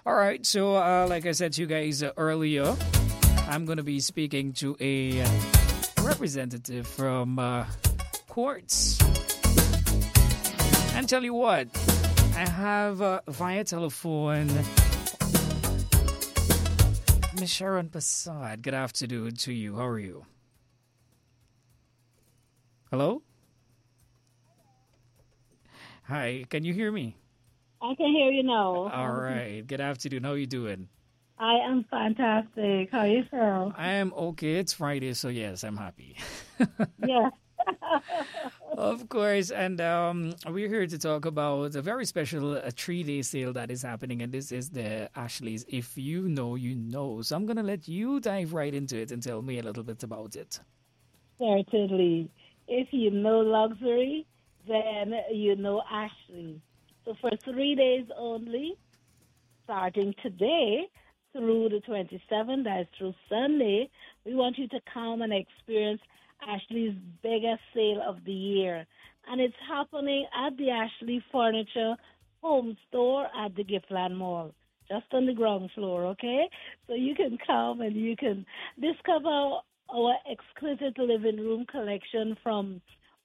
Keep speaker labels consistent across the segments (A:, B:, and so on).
A: All right. So, like I said to you guys earlier, I'm going to be speaking to a representative from Quartz. And tell you what, I have via telephone Miss Sharon Passad. Good afternoon to you. How are you? Hello? Hi, can you hear me?
B: I can hear you now.
A: All right. Good afternoon. How are you doing?
B: I am fantastic. How are you, sir?
A: I am okay. It's Friday, so yes, I'm happy.
B: Yes.
A: Of course. And we're here to talk about a very special 3-day sale that is happening. And this is the Ashley's If You Know, You Know. So I'm going to let you dive right into it and tell me a little bit about it.
B: Certainly. If you know luxury, then you know Ashley. So for 3 days only, starting today through the 27th, that is through Sunday, we want you to come and experience Ashley's biggest sale of the year. And it's happening at the Ashley Furniture Home Store at the Giftland Mall, just on the ground floor, okay? So you can come and you can discover our exquisite living room collection from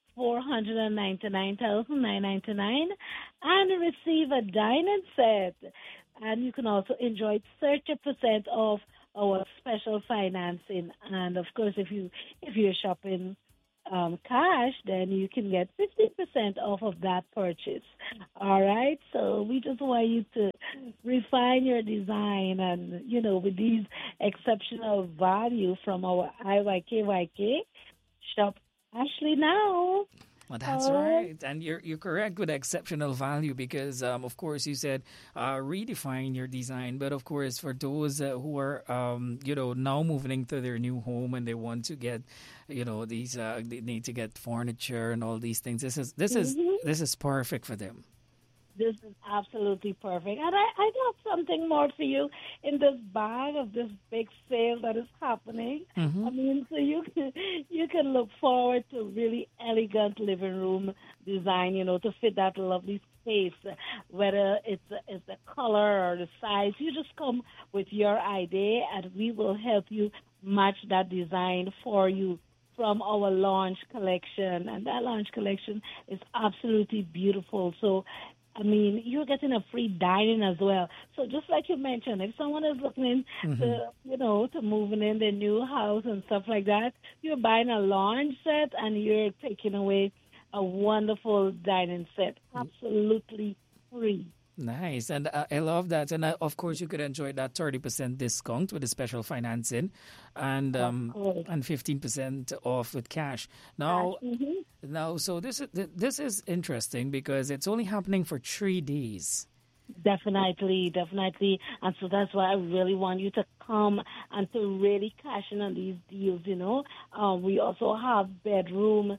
B: $499,999 and receive a dining set. And you can also enjoy 30% off our special financing. And of course, if you're shopping cash, then you can get 50% off of that purchase. All right. So we just want you to refine your design, and with these exceptional value from our IYKYK shop. Ashley now.
A: Well, that's right. And you're correct with exceptional value because, of course, you said redefine your design. But, of course, for those who are, now moving into their new home and they want to get, these, they need to get furniture and all these things. This is perfect for them.
B: This is absolutely perfect. And I got something more for you in this bag of this big sale that is happening.
A: Mm-hmm.
B: I mean, so you can look forward to really elegant living room design, to fit that lovely space, whether it's the color or the size. You just come with your idea, and we will help you match that design for you from our launch collection. And that launch collection is absolutely beautiful. So I mean, you're getting a free dining as well. So just like you mentioned, if someone is looking to, to moving in their new house and stuff like that, you're buying a lounge set and you're taking away a wonderful dining set. Absolutely free.
A: Nice. And I love that. And of course, you could enjoy that 30% discount with the special financing and 15% off with cash. Now, so this is interesting because it's only happening for 3 days.
B: Definitely. And so that's why I really want you to come and to really cash in on these deals, We also have bedroom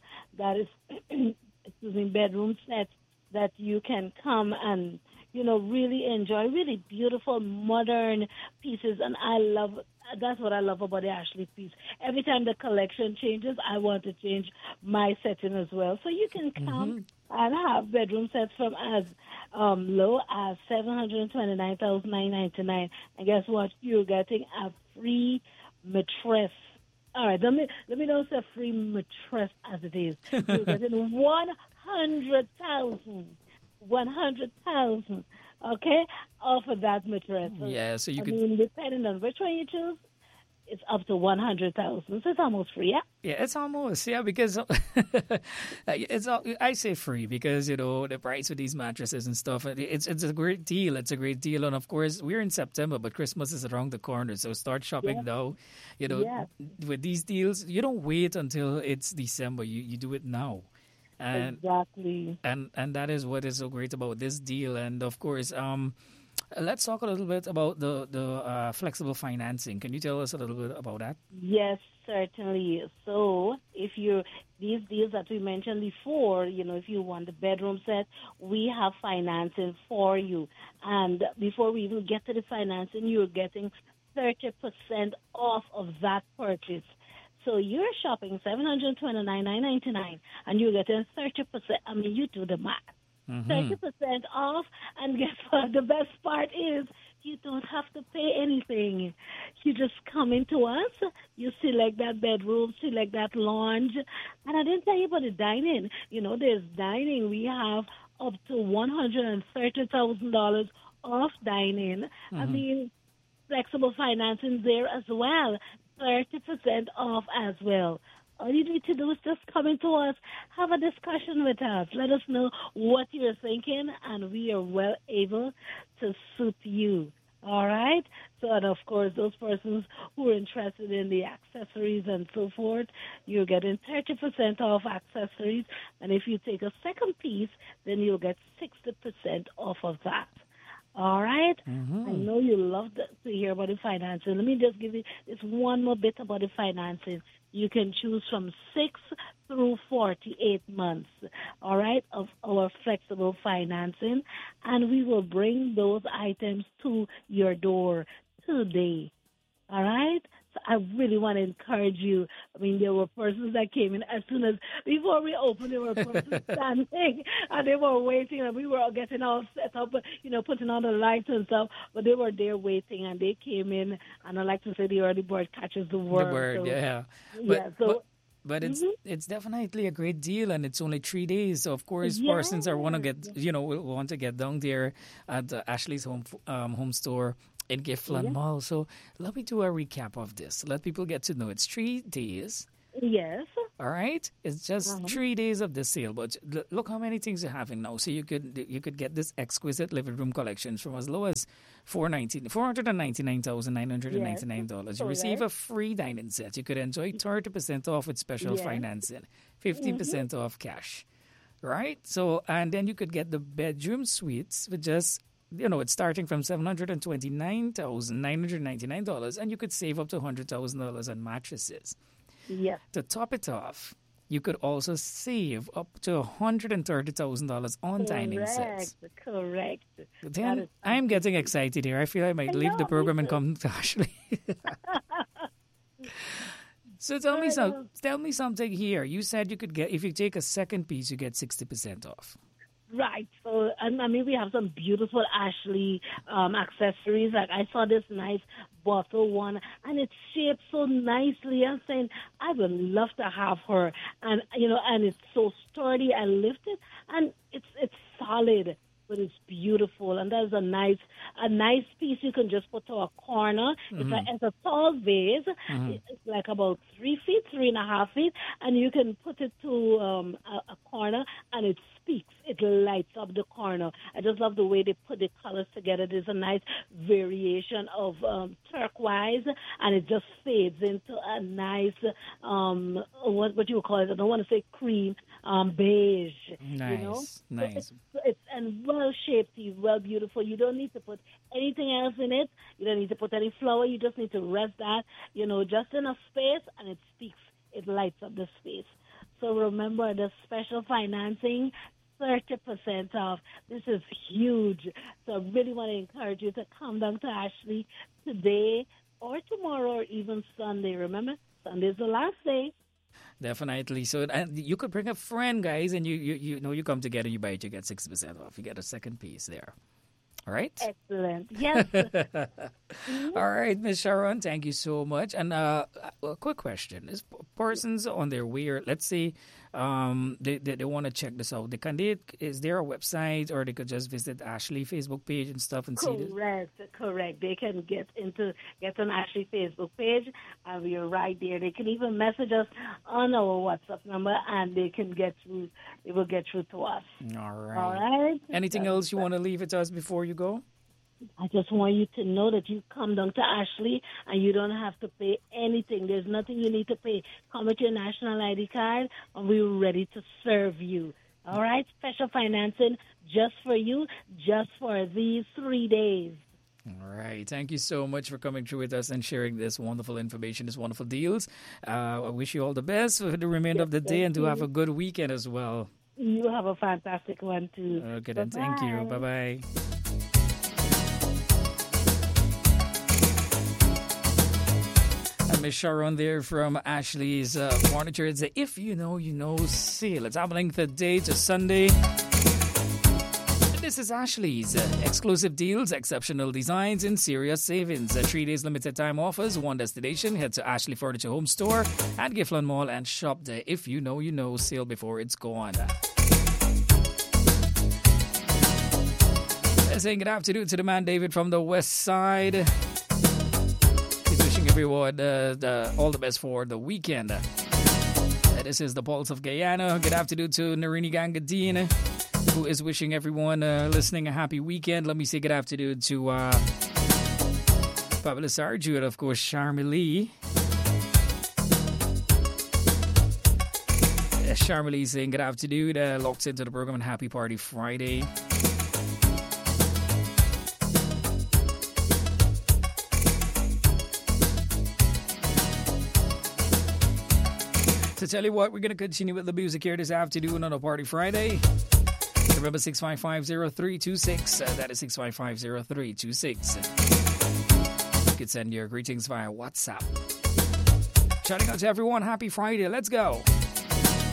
B: bedroom sets that you can come and really enjoy really beautiful modern pieces. And that's what I love about the Ashley piece. Every time the collection changes, I want to change my setting as well. So you can come and have bedroom sets from as low as $729,999. And guess what? You're getting a free mattress. All right, let me know it's a free mattress as it is. You're getting 100,000, okay, off of that mattress.
A: Yeah, so you could.
B: Depending on which one you choose, it's up to 100,000. So it's almost free, yeah.
A: Yeah, it's almost because I say free because the price of these mattresses and stuff. It's a great deal. It's a great deal, and of course we're in September, but Christmas is around the corner. So start shopping now. With these deals, you don't wait until it's December. You do it now. And,
B: exactly.
A: And that is what is so great about this deal. And of course, let's talk a little bit about the flexible financing. Can you tell us a little bit about that?
B: Yes, certainly. So these deals that we mentioned before, if you want the bedroom set, we have financing for you. And before we even get to the financing, you're getting 30% off of that purchase. So you're shopping $729,999, and you're getting 30%. I mean, you do the math. 30% off, and guess what? The best part is you don't have to pay anything. You just come into us, you select that bedroom, select that lounge. And I didn't tell you about the dining. There's dining. We have up to $130,000 off dining. I mean, flexible financing there as well. 30% off as well. All you need to do is just come into us, have a discussion with us. Let us know what you're thinking, and we are well able to suit you. All right? So, and of course, those persons who are interested in the accessories and so forth, you're getting 30% off accessories. And if you take a second piece, then you'll get 60% off of that. All right? I know you love to hear about the financing. Let me just give you this one more bit about the financing. You can choose from 6 through 48 months, all right, of our flexible financing, and we will bring those items to your door today, all right? So I really want to encourage you. I mean, there were persons that came in as soon as, before we opened, there were persons standing, and they were waiting, and we were all getting all set up, putting on the lights and stuff, but they were there waiting, and they came in, and I like to say the early bird catches the worm.
A: The bird,
B: so,
A: yeah. But it's definitely a great deal, and it's only 3 days. So of course, persons are want to get down there at Ashley's home store in Giftland Mall. So let me do a recap of this. Let people get to know it's 3 days.
B: Yes.
A: All right. It's just 3 days of the sale, but look how many things you're having now. So you could get this exquisite living room collections from as low as $499,999. You receive a free dining set. You could enjoy 30% off with special financing, 50% off cash. Right? So, and then you could get the bedroom suites with just, it's starting from $729,999, and you could save up to $100,000 on mattresses.
B: Yes.
A: To top it off, you could also save up to $130,000 on dining sets.
B: Correct.
A: Then I'm getting excited here. I feel I might leave the program and come to Ashley. So tell me something here. You said you could get, if you take a second piece, you get 60% off.
B: Right. So, I mean, we have some beautiful Ashley accessories. Like, I saw this nice bottle one, and it's shaped so nicely. I'm saying, I would love to have her. And, and it's so sturdy and lifted, and it's solid, but it's beautiful. And that's a nice piece you can just put to a corner. It's a tall vase. It's like about 3 feet, 3.5 feet, and you can put it to a corner, and it speaks. It lights up the corner. I just love the way they put the colors together. There's a nice variation of turquoise, and it just fades into a nice, what you would call it? I don't want to say cream, beige.
A: Nice, nice.
B: It's and well shaped, well beautiful. You don't need to put anything else in it. You don't need to put any flower. You just need to rest that, just in a space, and it speaks. It lights up the space. So remember, the special financing, 30% off. This is huge. So I really want to encourage you to come down to Ashley today or tomorrow or even Sunday. Remember, Sunday's the last day.
A: Definitely. So and you could bring a friend, guys, and you come together, you buy it, you get 60% off. You get a second piece there. All right?
B: Excellent. Yes.
A: All right, Ms. Sharon, thank you so much. And a quick question. Is persons on their way, or let's say they want to check this out, is there a website, or they could just visit Ashley Facebook page and stuff and see this?
B: Correct. They can get on Ashley Facebook page, and we are right there. They can even message us on our WhatsApp number, and they can get through. They will get through to us.
A: All right.
B: All right.
A: Anything else you want to leave it to us before you go?
B: I just want you to know that you come down to Ashley and you don't have to pay anything. There's nothing you need to pay. Come with your national ID card and we're ready to serve you. All right? Special financing just for you, just for these 3 days.
A: All right. Thank you so much for coming through with us and sharing this wonderful information, these wonderful deals. I wish you all the best for the remainder of the day and to have a good weekend as well.
B: You have a fantastic one, too.
A: Okay, then. Thank you. Bye-bye. Miss Sharon there from Ashley's Furniture. It's a If You Know, You Know sale. It's happening today to Sunday. This This is Ashley's. Exclusive deals, exceptional designs, and serious savings. 3 days limited time offers, one destination. Head to Ashley Furniture Home Store at Giffland Mall and shop there. If you know, you know. Sale before it's gone. Saying good afternoon to the man David from the West Side. He's wishing everyone all the best for the weekend. This is the Pulse of Guyana. Good afternoon to Narini Gangadine, who is wishing everyone listening a happy weekend. Let me say good afternoon to Pablo Sarju and, of course, Sharmili. Sharmili saying good afternoon. Locked into the program and happy party Friday. To tell you what, we're going to continue with the music here this afternoon on a Party Friday. Remember 655-0326. That is 655-0326. You can send your greetings via WhatsApp. Shouting out to everyone, happy Friday. Let's go.